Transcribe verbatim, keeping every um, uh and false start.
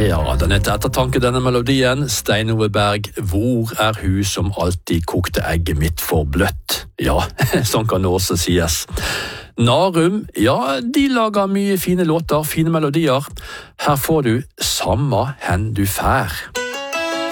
Ja, den er til ettertanke denne melodien. Stein Ove Berg, hvor er hun som alltid kokte egget mitt for bløtt? Ja, sånn kan det også sies. Narum, ja, de lager mye fine låter, fine melodier. Her får du Samma hen du fær.